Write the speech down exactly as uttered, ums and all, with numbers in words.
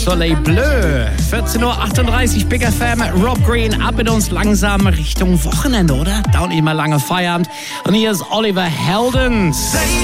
Soleil Bleu. vierzehn Uhr achtunddreißig, Big F M, Rob Green, ab mit uns langsam Richtung Wochenende, oder? Dauert nicht mehr lange Feierabend. Und hier ist Oliver Heldens.